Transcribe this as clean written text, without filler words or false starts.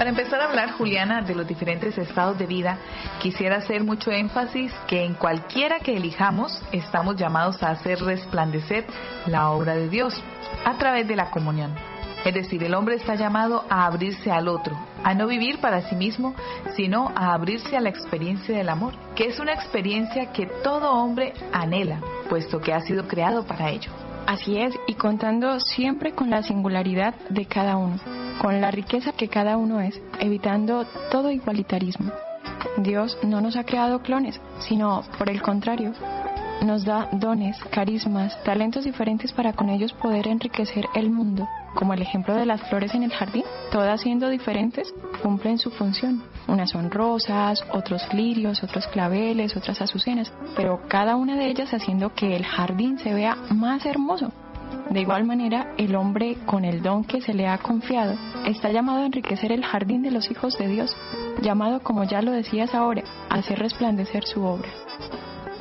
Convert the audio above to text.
Para empezar a hablar, Juliana, de los diferentes estados de vida, quisiera hacer mucho énfasis que en cualquiera que elijamos, estamos llamados a hacer resplandecer la obra de Dios a través de la comunión. Es decir, el hombre está llamado a abrirse al otro, a no vivir para sí mismo, sino a abrirse a la experiencia del amor, que es una experiencia que todo hombre anhela, puesto que ha sido creado para ello. Así es, y contando siempre con la singularidad de cada uno, con la riqueza que cada uno es, evitando todo igualitarismo. Dios no nos ha creado clones, sino, por el contrario, nos da dones, carismas, talentos diferentes para con ellos poder enriquecer el mundo, como el ejemplo de las flores en el jardín, todas siendo diferentes, cumplen su función. Unas son rosas, otros lirios, otros claveles, otras azucenas, pero cada una de ellas haciendo que el jardín se vea más hermoso. De igual manera, el hombre, con el don que se le ha confiado, está llamado a enriquecer el jardín de los hijos de Dios, llamado, como ya lo decías ahora, a hacer resplandecer su obra.